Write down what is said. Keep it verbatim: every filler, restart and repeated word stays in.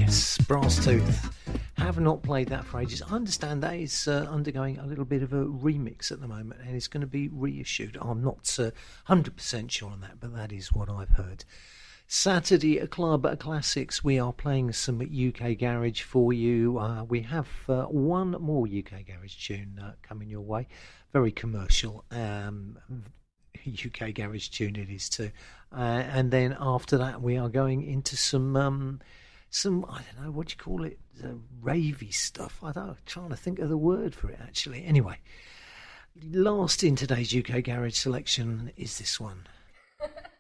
Yes, Brass Tooth. Have not played that for ages. I understand that is uh, undergoing a little bit of a remix at the moment and it's going to be reissued. I'm not uh, one hundred percent sure on that, but that is what I've heard. Saturday Club Classics. We are playing some U K Garage for you. Uh, we have uh, one more U K Garage tune uh, coming your way. Very commercial. Um, U K Garage tune it is too. Uh, and then after that we are going into some... Um, Some, I don't know, what do you call it, uh, ravey stuff. I don't know, I'm trying to think of the word for it, actually. Anyway, last in today's U K Garage selection is this one.